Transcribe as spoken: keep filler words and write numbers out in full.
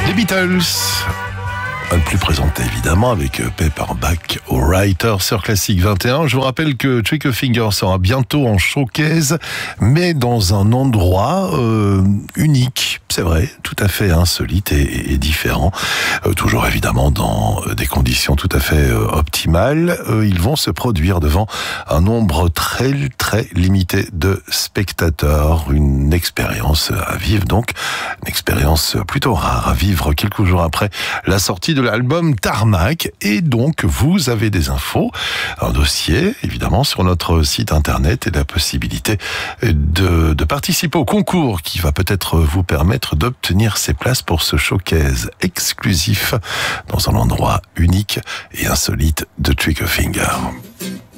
Les Beatles. Un de plus présenté évidemment avec Paperback Writer sur Classic vingt et un. Je vous rappelle que Trick Finger sera bientôt en showcase, mais dans un endroit euh, unique. C'est vrai, tout à fait insolite et, et différent. Euh, toujours évidemment dans des conditions tout à fait euh, optimales. Euh, ils vont se produire devant un nombre très très limité de spectateurs. Une expérience à vivre donc, une expérience plutôt rare à vivre quelques jours après la sortie de de l'album Tarmac. Et donc vous avez des infos, un dossier évidemment sur notre site internet et la possibilité de, de participer au concours qui va peut-être vous permettre d'obtenir ces places pour ce showcase exclusif dans un endroit unique et insolite de Trick Finger.